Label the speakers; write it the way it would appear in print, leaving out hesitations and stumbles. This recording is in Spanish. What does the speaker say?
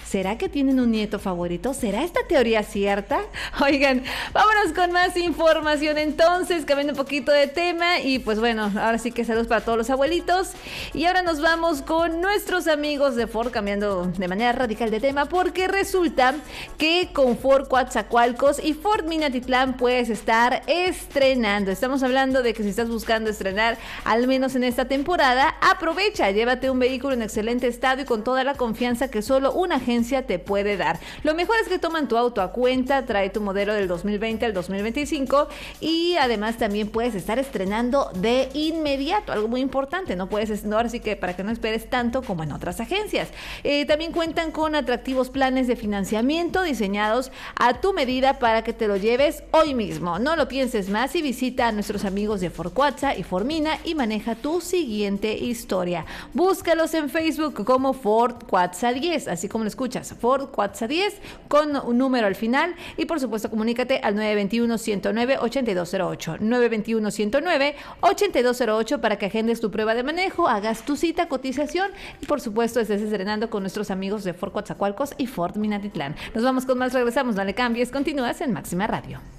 Speaker 1: ¿Será que tienen un nieto favorito? ¿Será esta teoría cierta? Oigan, vámonos con más información entonces, cambiando un poquito de tema y pues bueno, ahora sí que saludos para todos los abuelitos. Y ahora nos vamos con nuestros amigos de Ford, cambiando de manera radical de tema, porque resulta que con Ford Coatzacoalcos y Ford Minatitlán puedes estar estrenando. Estamos hablando de que si estás buscando estrenar, al menos en esta temporada, aprovecha, llévate un vehículo en excelente estado y con toda la confianza que solo una agencia te puede dar. Lo mejor es que toman tu auto a cuenta, trae tu modelo del 2020 al 2025 y además también puedes estar estrenando de inmediato, algo muy importante, no puedes, ahora sí que para que no esperes tanto como en otras agencias. También cuentan con atractivos planes de financiamiento diseñados a tu medida para que te lo lleves hoy mismo. No lo pienses más y visita a nuestros amigos de Ford Coatza y Formina y maneja tu siguiente historia. Búscalos en Facebook como Ford Coatza 10, así como lo escuchas, Ford Coatza 10 con un número al final y por supuesto comunícate al 921-109-8208, 921-109-8208 para que agendes tu prueba de manejo, hagas tu cita, cotización y por supuesto estés estrenando con nuestros amigos de Ford Coatzacoalcos y Ford Minatitlán. Nos vamos con más, regresamos, no le cambies, continúas en Máxima Radio.